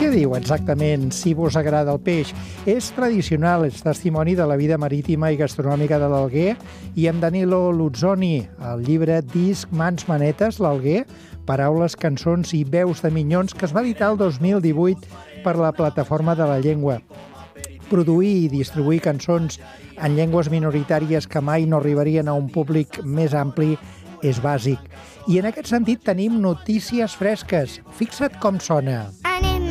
què diu exactament si vos agrada el peix? És tradicional, és testimoni de la vida marítima i gastronòmica de l'Alguer, i amb Danilo Luzzoni, el llibre Disc Mans Manetes, l'Alguer, paraules, cançons i veus de minyons, que es va editar el 2018 per la Plataforma de la Llengua. Produir i distribuir cançons en llengües minoritàries que mai no arribarien a un públic més ampli és bàsic. I en aquest sentit tenim notícies fresques. Fixa't com sona.